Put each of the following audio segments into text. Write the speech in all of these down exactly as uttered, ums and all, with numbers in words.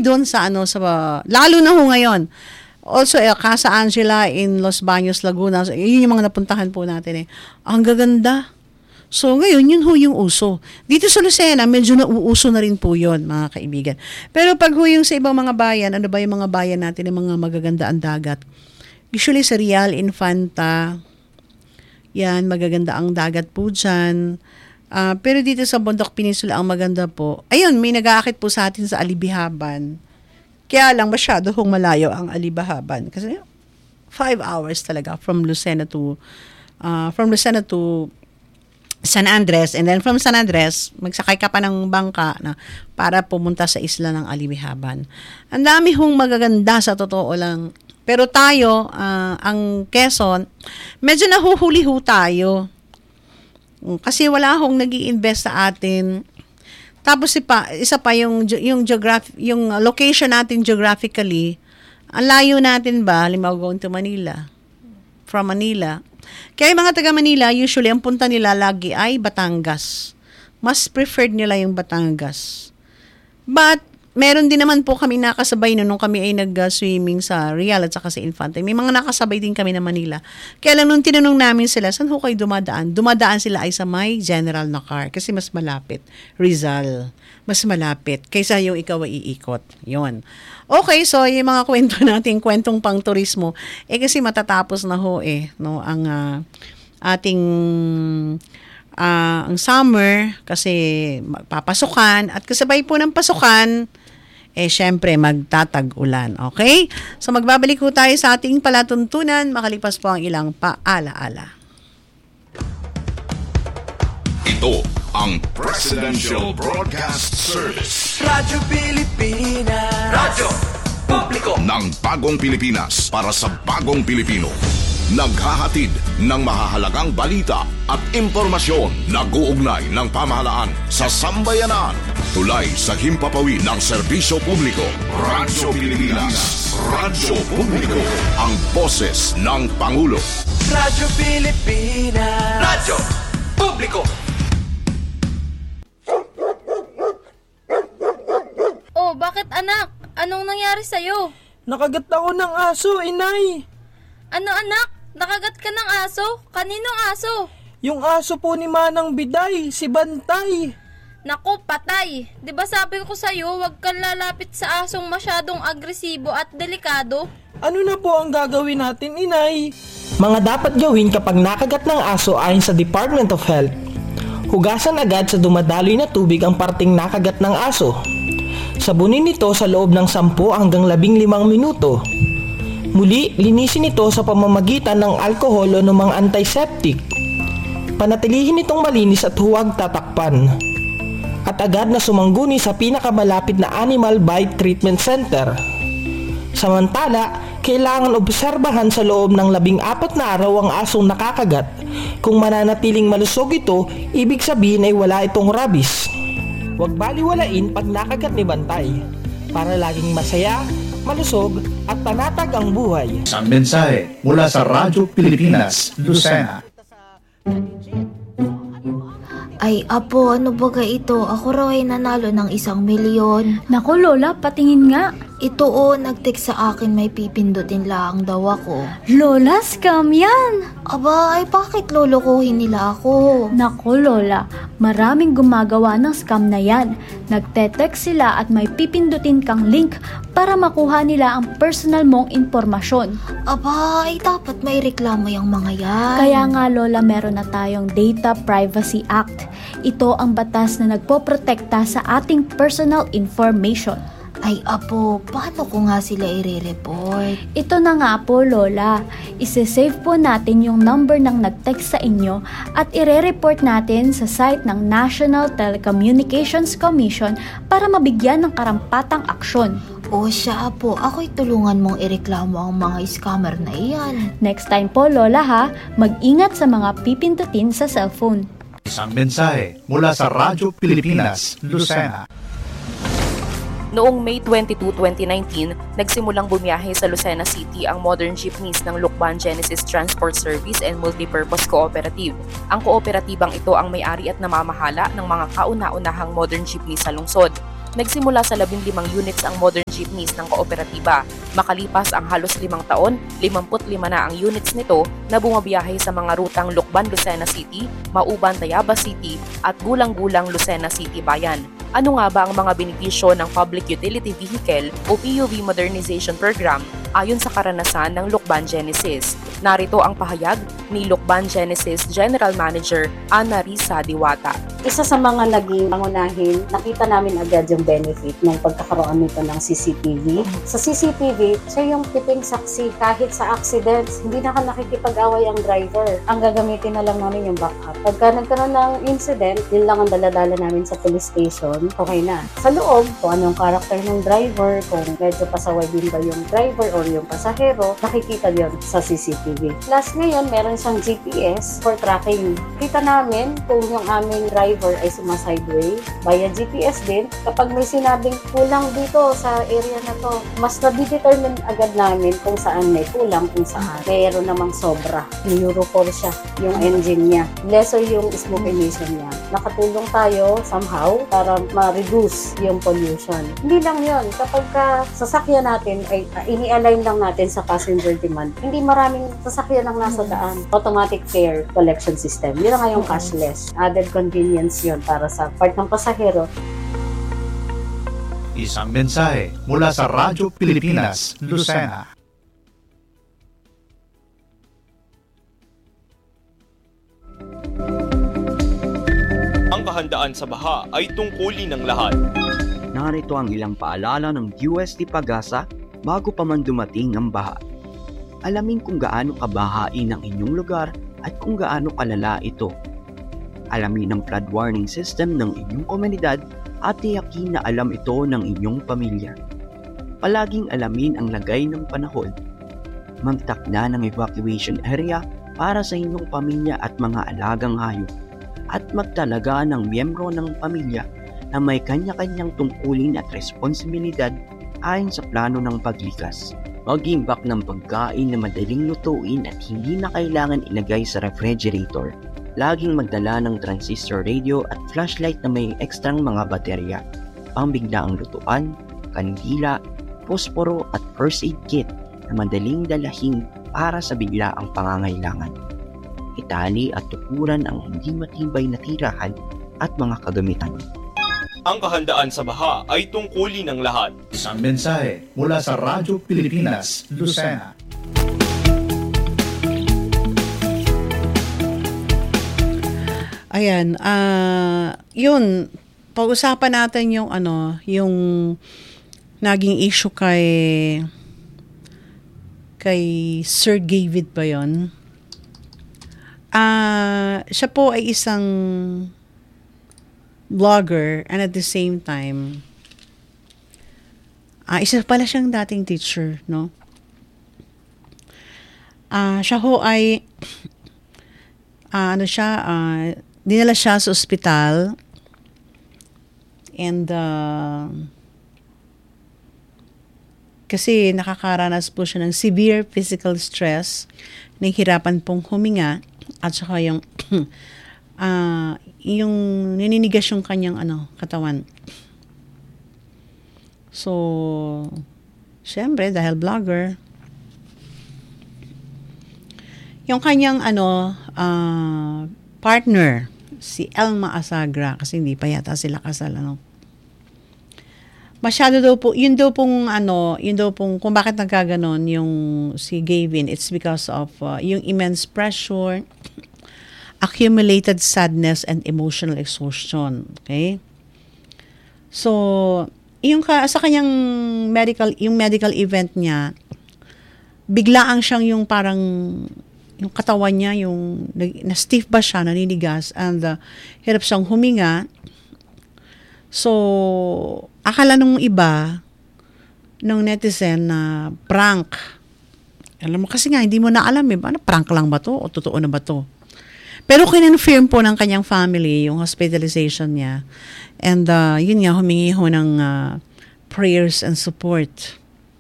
doon sa ano sa lalo na ho ngayon. Also, eh, Casa Angela in Los Baños, Laguna. So, yun yung mga napuntahan po natin eh. Ang gaganda. So, ngayon, yun ho yung uso. Dito sa Lucena, medyo nauuso na rin po yun, mga kaibigan. Pero pag ho yung sa ibang mga bayan, ano ba yung mga bayan natin, yung mga magaganda ang dagat? Usually sa Real, Infanta, yan, magaganda ang dagat po dyan. Uh, pero dito sa Bundok Peninsula, ang maganda po, ayun, may nag-aakit po sa atin sa Alibihaban. Kaya lang masyado hong malayo ang Alibihaban. Kasi five hours talaga from Lucena to uh, from Lucena to San Andres. And then from San Andres, magsakay ka pa ng bangka na para pumunta sa isla ng Alibihaban. Ang dami hong magaganda sa totoo lang. Pero tayo, uh, ang Quezon, medyo nahuhuli ho tayo. Kasi wala hong nag-i-invest sa atin. Tapos ipa, isa pa yung yung geograph yung location natin geographically, ang layo natin ba, halimbawa going to Manila, from Manila. Kaya yung mga taga Manila, usually ang punta nila lagi ay Batangas. Mas preferred nila yung Batangas. But meron din naman po kami nakasabay no, nung kami ay nag-swimming sa Real at saka sa Infante. May mga nakasabay din kami na Manila. Kaya lang nung tinanong namin sila, saan ho kayo dumadaan? Dumadaan sila ay sa may general na car kasi mas malapit. Rizal. Mas malapit kaysa yung ikaw ay iikot. Yun. Okay, so yung mga kwento natin, kwentong pang turismo, eh kasi matatapos na ho eh, no, ang uh, ating uh, ang summer kasi papasukan at kasabay po ng pasukan, eh syempre magtatag-ulan. Okay? So magbabalik po tayo sa ating palatuntunan makalipas po ang ilang paalaala. Ito ang Presidential Broadcast Service. Radyo Pilipinas. Radyo Publiko ng bagong Pilipinas para sa bagong Pilipino. Naghahatid ng mahahalagang balita at impormasyon na guugnay ng pamahalaan sa sambayanan. Tulay sa himpapawid ng serbisyo publiko. Radyo Pilipinas. Radyo Publiko. Ang boses ng Pangulo. Radyo Pilipinas. Radyo Publiko. Oh, bakit anak? Anong nangyari sa'yo? Nakagat ako ng aso, inay. Ano anak? Nakagat ka ng aso? Kaninong aso? Yung aso po ni Manang Biday, si Bantay. Naku, patay. Di ba sabi ko sa'yo, huwag kang lalapit sa asong masyadong agresibo at delikado? Ano na po ang gagawin natin, inay? Mga dapat gawin kapag nakagat ng aso ayon sa Department of Health. Hugasan agad sa dumadaloy na tubig ang parting nakagat ng aso. Sabunin ito sa loob ng sampu hanggang labing limang minuto. Muli, linisin ito sa pamamagitan ng alkohol o ng antiseptic. Panatilihin itong malinis at huwag tatakpan. At agad na sumangguni sa pinakamalapit na Animal Bite Treatment Center. Samantala, kailangan obserbahan sa loob ng labing apat na araw ang asong nakakagat. Kung mananatiling malusog ito, ibig sabihin ay wala itong rabies. Huwag baliwalain pag nakagat ni Bantay. Para laging masaya, malusog at panatag ang buhay. Isang mensahe mula sa Radyo Pilipinas, Lucena. Ay, apo, ano baga ito? Ako raw ay nanalo ng isang milyon. Naku, Lola, patingin nga. Ito o, nag-text sa akin may pipindutin lang daw ako. Lola, scam yan. Aba, ay bakit lolokohin nila ako? Naku, Lola, maraming gumagawa ng scam na yan. Nagte-text sila at may pipindutin kang link para makuha nila ang personal mong impormasyon. Aba, ay dapat may reklamo yung mga yan. Kaya nga, Lola, meron na tayong Data Privacy Act. Ito ang batas na nagpoprotekta sa ating personal information. Ay, apo, paano ko nga sila i-report? Ito na nga po, Lola. Ise-save po natin yung number ng nag-text sa inyo at ire-report natin sa site ng National Telecommunications Commission para mabigyan ng karampatang aksyon. O siya, apo, ako'y tulungan mong ireklamo ang mga scammer na iyan. Next time po, Lola, ha? Mag-ingat sa mga pipindutin sa cellphone. Isang mensahe mula sa Radyo Pilipinas, Lucena. Noong May twenty-second, twenty nineteen, nagsimulang bumiyahe sa Lucena City ang modern jeepneys ng Lucban Genesis Transport Service and Multipurpose Cooperative. Ang kooperatibang ito ang may-ari at namamahala ng mga kauna-unahang modern jeepney sa lungsod. Nagsimula sa labing limang units ang modern jeepneys ng kooperatiba. Makalipas ang halos limang taon, limampu't lima na ang units nito na bumabiyahe sa mga rutang Lucban, Lucena City, Mauban, Tayabas City at Gulang-Gulang, Lucena City Bayan. Ano nga ba ang mga benepisyo ng Public Utility Vehicle o P U V Modernization Program ayon sa karanasan ng Lucban Genesis? Narito ang pahayag ni Lucban Genesis General Manager Ana Risa Diwata. Isa sa mga naging pangunahin, nakita namin agad yung benefit ng pagkakaroon nito ng C C T V. Sa C C T V, siya yung piting saksi kahit sa accidents, hindi na ka nakikipag-away ang driver. Ang gagamitin na lang namin yung backup. Pagka nagkaroon ng incident, yun lang ang daladala namin sa police station, okay na. Sa loob, kung anong karakter ng driver, kung medyo pasaway din ba yung driver or yung pasahero, nakikita yun sa C C T V. Plus ngayon, meron siyang G P S for tracking. Kita namin kung yung aming driver ay sumasideway via G P S din. Kapag may sinabing kulang dito sa area na to, mas na-determine agad namin kung saan may kulang, kung saan mayroon namang sobra. Euro four siya, yung engine niya. Lesser yung smoke emission niya. Nakatulong tayo somehow para ma-reduce yung pollution. Hindi lang yun. Kapag ka sasakyan natin ay uh, ini-align lang natin sa passenger demand, hindi maraming sasakyan ang nasa daan. Automatic fare collection system. Yun nga yung cashless. Added convenience yun para sa part ng pasahero. Isang mensahe mula sa Radyo Pilipinas, Lucena. Ang kahandaan sa baha ay tungkulin ng lahat. Narito ang ilang paalala ng U S T Pagasa bago pa man dumating ang baha. Alamin kung gaano kabahain ang inyong lugar at kung gaano kalala ito. Alamin ang flood warning system ng inyong komunidad at tiyakin na alam ito ng inyong pamilya. Palaging alamin ang lagay ng panahon. Magtakda ng evacuation area para sa inyong pamilya at mga alagang hayop. At magtalaga ng miyembro ng pamilya na may kanya-kanyang tungkulin at responsibilidad ayon sa plano ng paglikas. Mag-imbak ng pagkain na madaling lutuin at hindi na kailangan ilagay sa refrigerator. Laging magdala ng transistor radio at flashlight na may ekstrang mga baterya, pambiglaang lutuan, kandila, posporo at first aid kit na madaling dalahin para sa biglaang pangangailangan. Itali at tukuran ang hindi matibay na tirahan at mga kagamitan. Ang kahandaan sa baha ay tungkulin ng lahat. Isang mensahe mula sa Radyo Pilipinas, Lucena. Ayan, ah, uh, yun, pag-usapan natin yung ano, yung naging issue kay kay Sir David ba yun? Ah, uh, siya po ay isang vlogger and at the same time, ah, uh, isa pala siyang dating teacher, no? Ah, uh, siya ho ay uh, ano siya, ah, uh, dinala siya sa ospital and uh, kasi nakakaranas po siya ng severe physical stress, nahihirapan pong huminga at saka yung uh, yung nininigas yung kanyang ano, katawan. So, syempre dahil vlogger, yung kanyang ano, uh, partner, si Elma Asagra, kasi hindi pa yata sila kasal, ano. Masyado daw po, yun daw pong, ano, yun daw pong, kung bakit nagkaganon yung si Gavin, it's because of uh, yung immense pressure, accumulated sadness, and emotional exhaustion. Okay? So, yung ka, sa kanyang medical, yung medical event niya, biglaang siyang yung parang, yung katawan niya, yung na-stiff ba siya, naninigas, and uh, hirap siyang huminga. So, akala nung iba, nung netizen na prank. Alam mo, kasi nga, hindi mo na alam eh, ano, prank lang ba to o totoo na ba to? Pero kinonfirm po ng kanyang family yung hospitalization niya. And uh, yun nga, humingi ho ng uh, prayers and support.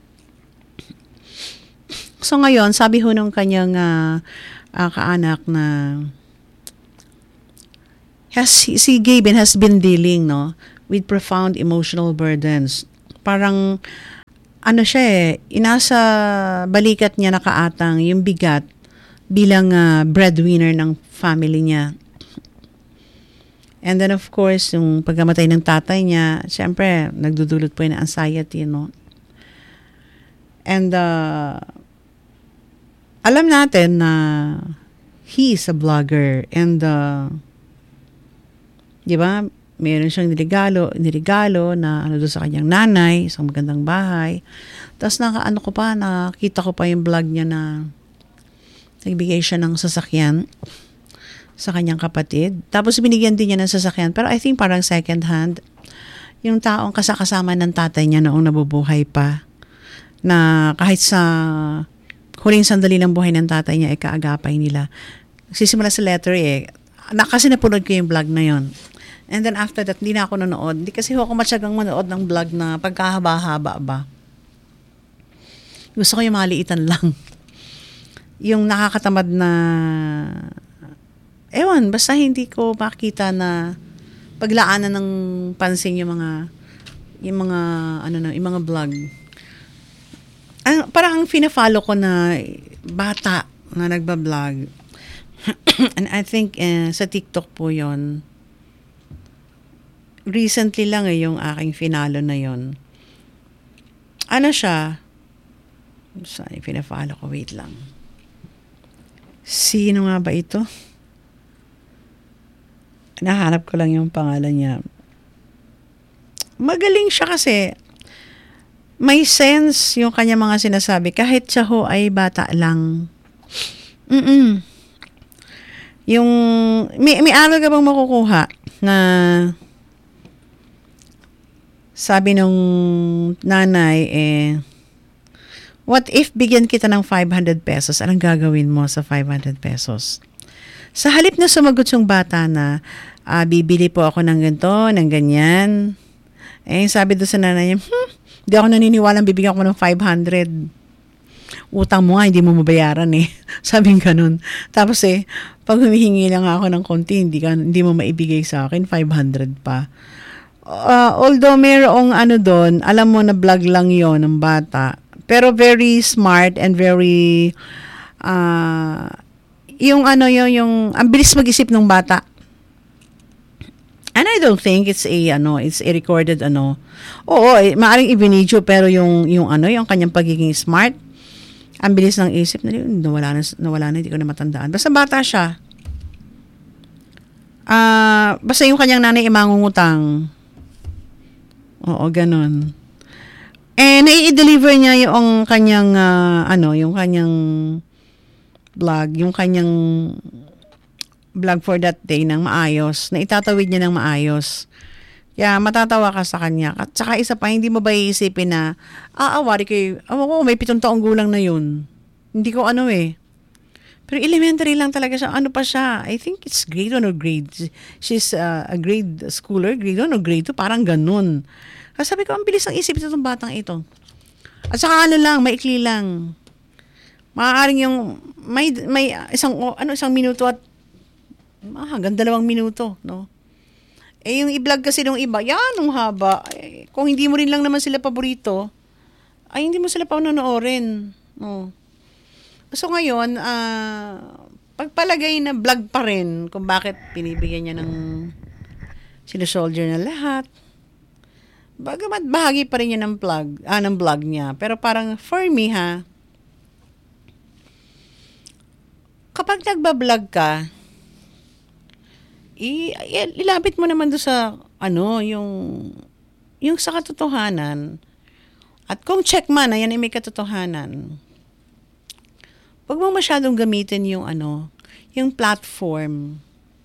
So ngayon, sabi ho ng kanyang uh, uh, kaanak na has, si Gavin has been dealing, no, with profound emotional burdens. Parang ano siya eh, inasa balikat niya nakaatang yung bigat bilang uh, breadwinner ng family niya. And then of course, yung pagkamatay ng tatay niya, syempre, nagdudulot po yun ng anxiety, no? And uh, alam natin na he is a vlogger and uh, di ba, meron siyang niregalo, niregalo na ano doon sa kanyang nanay, isang magandang bahay. Tapos naka, ano ko pa, nakita ko pa yung vlog niya na nagbigay siya ng sasakyan sa kanyang kapatid. Tapos binigyan din niya ng sasakyan. Pero I think parang second hand. Yung taong kasakasama ng tatay niya noong nabubuhay pa. Na kahit sa huling sandali ng buhay ng tatay niya, ay kaagapay nila. Nagsisimula sa letter eh. Na, kasi napanood ko yung vlog na yon. And then after that, hindi na ako nanood. Hindi kasi ako matyagang manood ng vlog na pagkahaba-haba ba. Gusto ko yung maliitan lang. Yung nakakatamad na, ewan, basta hindi ko makita na paglaanan ng pansin yung mga, yung mga, ano na, yung mga vlog. Ang, parang ang fina-follow ko na bata na nagba-vlog. And I think eh, sa TikTok po yon. Recently lang eh, yung aking finalo na yon. Ano siya? Saan yung fina-follow ko? Wait lang. Sino nga ba ito? Nahanap ko lang yung pangalan niya. Magaling siya kasi may sense yung kanya mga sinasabi kahit siya ho ay bata lang. Mm-mm. Yung may, may aral ka bang makukuha na sabi nung nanay eh, what if bigyan kita ng five hundred pesos? Anong gagawin mo sa five hundred pesos? Sa halip na sumagot yung bata na, ah, bibili po ako ng ganito, ng ganyan. Eh, sabi doon sa nanay niya, hmm, di ako naniniwalang bibigyan ko ng five hundred. Utang mo nga, hindi mo mabayaran eh. Sabing ganun. Tapos eh, pag humihingi lang ako ng konti, hindi, ka, hindi mo maibigay sa akin, five hundred pa. Uh, although mayroong ano doon, alam mo na vlog lang yon ng bata. Pero very smart and very uh, yung ano yung, yung ang bilis mag-isip ng bata. And I don't think it's a ano, it's a recorded ano. Oo, eh, maaring i-video pero yung yung ano, yung kanyang pagiging smart, ang bilis ng isip na nawala na nawala na, hindi ko na matandaan. Basta bata siya. Ah, uh, basta yung kanyang nanay imangungutang. Oo, ganun. Eh, nai-deliver niya yung kanyang, uh, ano, yung kanyang vlog, yung kanyang vlog for that day ng maayos, na itatawid niya ng maayos. Kaya matatawa ka sa kanya. At saka isa pa, hindi mo ba iisipin na, ah, awari kayo, awa ko, may pitong taong gulang na yun. Hindi ko ano eh. Pero elementary lang talaga siya. Ano pa siya? I think it's grade one or grade. She's uh, a grade schooler, grade one or grade two, parang ganun. Kasi sabi ko, ang bilis ng isip itong batang ito. At saka ano lang, maikli lang. Maaaring yung, may, may isang, ano, isang minuto at, ah, hanggang dalawang minuto, no? Eh, yung i-vlog kasi nung iba, yan, nung haba. Eh, kung hindi mo rin lang naman sila paborito, ay hindi mo sila panonoorin, no? So ngayon, uh, pagpalagay na vlog pa rin kung bakit pinibigyan niya ng sino-soldier na lahat. Bagamat bahagi pa rin niya ng vlog, ah, ng vlog niya. Pero parang for me ha, kapag nagba-vlog ka, i- ilapit mo naman doon sa ano, yung yung sa katotohanan. At kung check man na yan ay may katotohanan, huwag mo masyadong gamitin yung ano, yung platform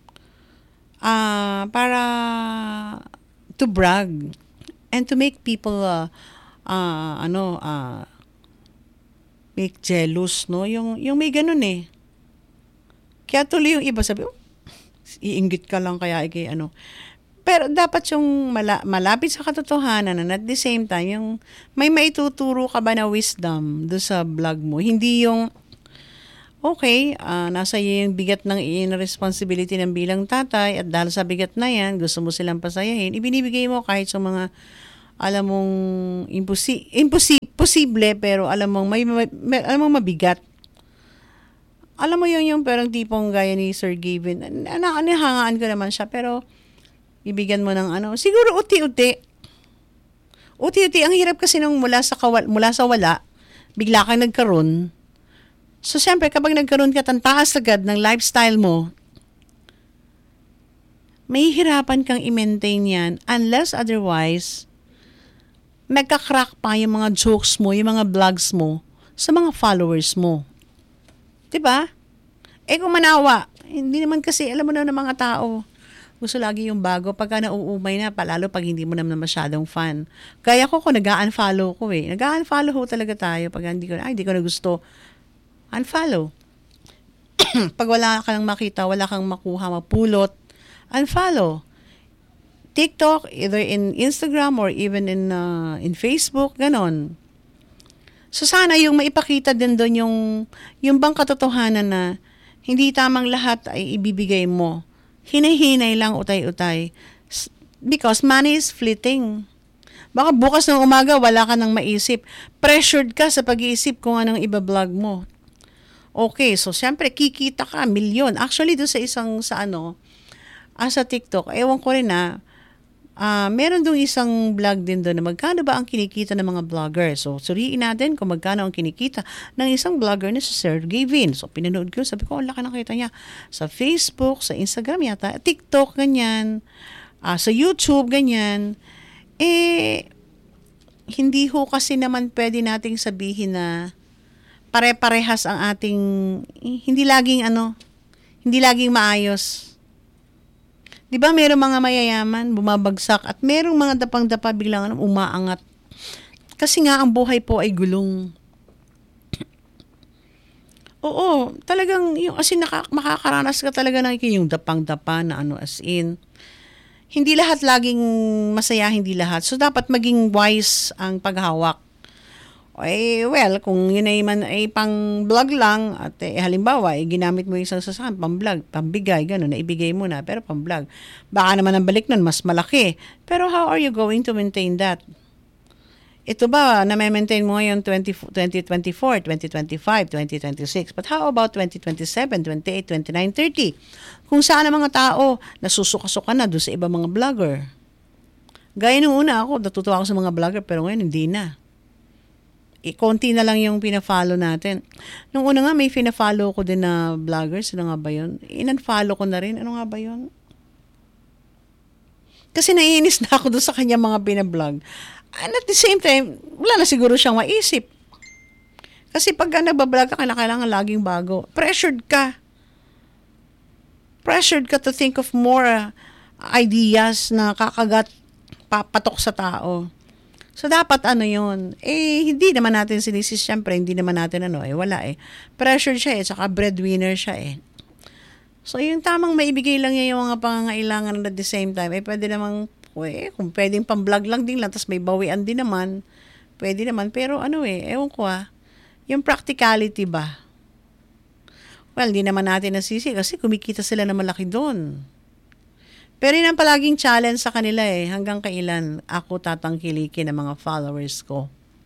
uh, para to brag and to make people uh, uh, ano uh, make jealous, no? Yung yung may ganun eh. Kaya tuloy yung iba sabi, oh, iinggit ka lang kaya ikay ano. Pero dapat yung mala- malapit sa katotohanan and at the same time, yung may maituturo ka ba na wisdom do sa vlog mo. Hindi yung okay, uh, nasa iyo yung bigat ng iyon responsibility ng bilang tatay at dahil sa bigat na yan, gusto mo silang pasayahin, ibinibigay mo kahit sa mga, alam mong, imposi- imposi- posible, pero alam mong, may, may, may, alam mong mabigat. Alam mo yun yung parang tipong gaya ni Sir Gavin. Nahangaan ko naman siya, pero ibigyan mo ng ano, siguro uti-uti. Uti-uti, ang hirap kasi nung mula sa, kawal, mula sa wala, bigla kang nagkaroon. So, siyempre, kapag nagkaroon ka, tantaas agad ng lifestyle mo, may hirapan kang i-maintain yan unless otherwise, nagka-crack pa yung mga jokes mo, yung mga vlogs mo sa mga followers mo. Diba? Eh kung manawa, hindi naman kasi, alam mo na ng mga tao, gusto lagi yung bago. Pagka nauumay na, palalo pag hindi mo naman masyadong fan. Kaya ko kung nag-unfollow ko eh. Nag-unfollow ho talaga tayo pag hindi ko, ay, hindi ko na gusto. Unfollow. Pag wala ka lang makita, wala kang makuha, mapulot, unfollow. TikTok, either in Instagram or even in uh, in Facebook, ganon. So sana yung maipakita din doon yung yung bang katotohanan na hindi tamang lahat ay ibibigay mo. Hinay-hinay lang, utay-utay. Because money is fleeting. Baka bukas ng umaga wala ka nang maisip. Pressured ka sa pag-iisip kung anong iba-vlog mo. Okay, so siyempre kikita ka, milyon. Actually, doon sa isang sa ano, ah, sa TikTok, ewan ko rin na, Uh, meron dong isang vlog din doon na magkano ba ang kinikita ng mga vlogger. So, suriin natin kung magkano ang kinikita ng isang vlogger na si Sir Gavin. So, pinanood ko, sabi ko, ang laki nakita niya sa Facebook, sa Instagram yata, TikTok, ganyan, uh, sa YouTube, ganyan. Eh, hindi ho kasi naman pwede nating sabihin na pare-parehas ang ating, hindi laging ano, hindi laging maayos. Di ba mayroong mga mayayaman, bumabagsak, at mayroong mga dapang-dapa biglang umaangat. Kasi nga, ang buhay po ay gulong. Oo, talagang, yung, as in, naka, makakaranas ka talaga ng yung dapang-dapa na ano, as in. Hindi lahat laging masaya, hindi lahat. So, dapat maging wise ang paghawak. Eh, well, kung yun ay man ay pang vlog lang at eh, halimbawa, eh, ginamit mo yung isang sasakyan, pang vlog, pambigay, gano'n, naibigay mo na, pero pang vlog. Baka naman ang balik nun, mas malaki. Pero how are you going to maintain that? Ito ba, na-maintain mo ngayon twenty twenty-four, twenty twenty-five, twenty twenty-six, but how about twenty twenty-seven, twenty-eight, twenty-nine, thirty? Kung saan ang mga tao, nasusuka-suka na doon sa ibang mga vlogger. Gaya nung una ako, natutuwa ako sa mga vlogger, pero ngayon hindi na. E, konti na lang yung pina-follow natin. Nung una nga, may pina-follow ko din na vloggers. Ano nga ba yun? In-unfollow ko na rin. Ano nga ba yun? Kasi naiinis na ako doon sa kanya mga pina-vlog. And at the same time, wala na siguro siyang maisip. Kasi pagka nagbablog ka, kailangan laging bago. Pressured ka. Pressured ka to think of more uh, ideas na kakagat papatok sa tao. So, dapat ano yun? Eh, hindi naman natin sinisis, syempre, hindi naman natin ano, eh, wala eh. Pressure siya eh, saka breadwinner siya eh. So, yung tamang maibigay lang niya yung mga pangangailangan at the same time, eh, pwede namang, eh, kung pwedeng pang-vlog lang din lang, tapos may bawian din naman, pwede naman. Pero ano eh, ewan ko ah, yung practicality ba? Well, hindi naman natin nasisi kasi kumikita sila na malaki doon. Pero yun ang palaging challenge sa kanila eh. Hanggang kailan ako tatangkilikin ng mga followers ko.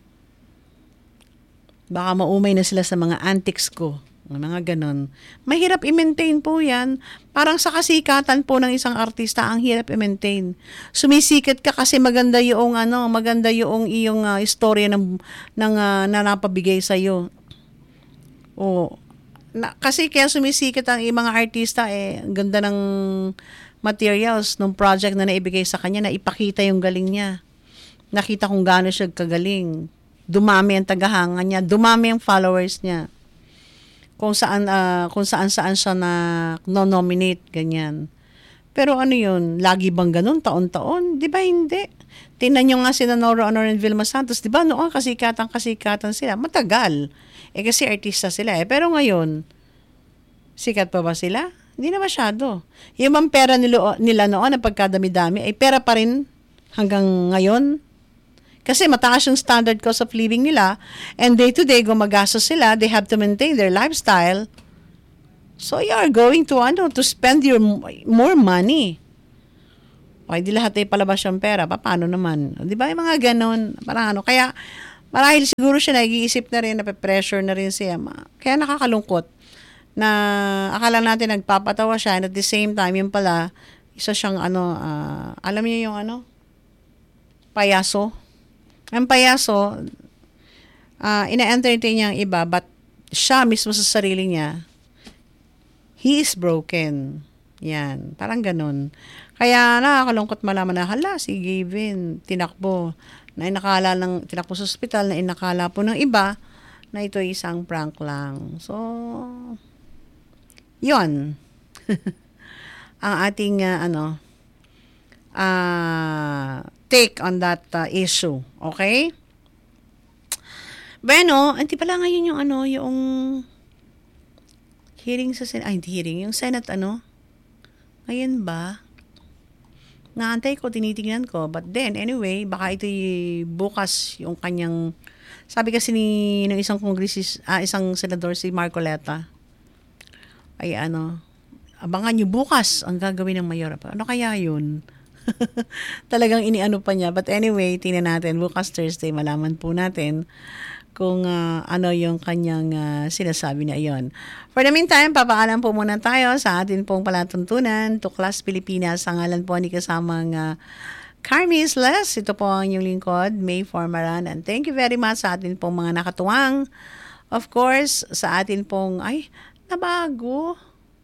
Baka maumay na sila sa mga antics ko. Mga ganon. Mahirap i-maintain po yan. Parang sa kasikatan po ng isang artista, ang hirap i-maintain. Sumisikat ka kasi maganda yung, ano, maganda yung iyong uh, istorya ng, ng uh, na napabigay sa'yo. O, na, kasi kaya sumisikat ang mga artista eh, ang ganda ng materials nung project na naibigay sa kanya, na ipakita yung galing niya. Nakita kung gaano siya kagaling. Dumami ang tagahanga niya, dumami ang followers niya. Kung saan uh, kung saan-saan siya na no-nominate, ganyan. Pero ano yun, lagi bang ganun, taon-taon? Di ba hindi? Tingnan nyo nga si Nora Honor and Vilma Santos, di ba noon kasikatan-kasikatan sila? Matagal. Eh kasi artista sila eh. Pero ngayon, sikat pa ba sila? Hindi na masyado. Yung mga pera nila, nila noon na pagkadami-dami, ay pera pa rin hanggang ngayon. Kasi mataas yung standard cost of living nila, and day-to-day gumagastos sila, they have to maintain their lifestyle. So you are going to ano to spend your more money. O, di lahat ay palabas yung pera. Pa, paano naman? Di ba yung mga ganon? Parang ano? Kaya, marahil siguro siya nag-iisip na rin, nape-pressure na rin siya. Kaya nakakalungkot na akala natin nagpapatawa siya and at the same time, yung pala, isa siyang ano, uh, alam niyo yung ano? Payaso. Ang payaso, uh, ina-entertain niya ang iba, but siya mismo sa sarili niya, he is broken. Yan, parang ganun. Kaya nakakalungkot malaman na, hala, si Gavin, tinakbo, na inakala ng, tinakbo sa ospital, na inakala po ng iba, na ito isang prank lang. So, yon ang ating, uh, ano, uh, take on that uh, issue. Okay? Bueno, hindi pala ngayon yung ano, yung hearing sa Senate, ay hindi hearing, yung Senate ano, ngayon ba? Naantay ko, tinitingnan ko, but then anyway, baka ito bukas yung kanyang, sabi kasi ni ng isang kongresis, ah, isang senador si Marcoleta, ay ano, abangan nyo bukas ang gagawin ng mayor. Ano kaya yun? Talagang iniano pa niya. But anyway, tingnan natin, bukas Thursday, malaman po natin kung uh, ano yung kanyang uh, sinasabi na iyon. For the meantime, papaalam po muna tayo sa atin pong palatuntunan, Tuklas Pilipinas, ang ngalan po ni kasamang uh, Carmis Les. Ito po ang inyong lingkod, May Formaran. And thank you very much sa atin pong mga nakatuwang. Of course, sa atin pong, ay, nabago.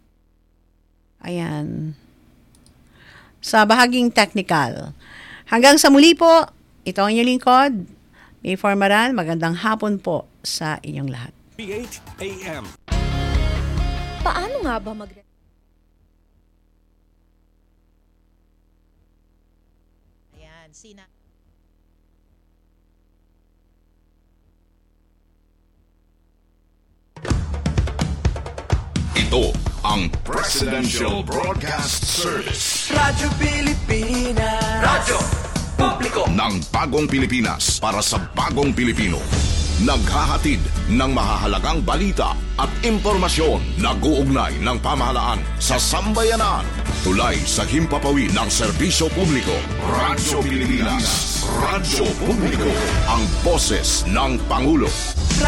Ayan. Sa bahaging technical. Hanggang sa muli po, ito ang inyong lingkod, May Formaran. Magandang hapon po sa inyong lahat. P H A M. Paano nga ba mag- Ayan, sina... Ito ang Presidential Broadcast Service. Radyo Pilipinas. Radyo Publiko. Ng bagong Pilipinas para sa bagong Pilipino. Naghahatid ng mahahalagang balita at impormasyon na guugnay ng pamahalaan sa sambayanan. Tulay sa himpapawid ng serbisyo publiko. Radyo Pilipinas. Radyo Publiko. Ang boses ng Pangulo.